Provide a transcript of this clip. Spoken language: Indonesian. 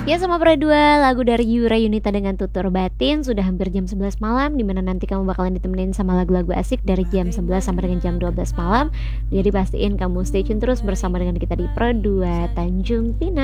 Ya sama Pro 2, lagu dari Yura Yunita dengan Tutur Batin. Sudah hampir jam 11 malam, dimana nanti kamu bakalan ditemenin sama lagu-lagu asik dari jam 11 sampai dengan jam 12 malam. Jadi pastiin kamu stay tune terus bersama dengan kita di Pro 2 Tanjung Pinang.